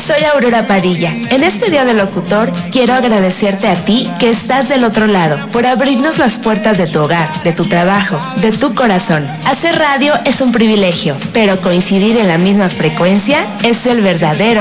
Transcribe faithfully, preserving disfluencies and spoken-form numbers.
Soy Aurora Padilla. En este Día del Locutor, quiero agradecerte a ti que estás del otro lado por abrirnos las puertas de tu hogar, de tu trabajo, de tu corazón. Hacer radio es un privilegio, pero coincidir en la misma frecuencia es el verdadero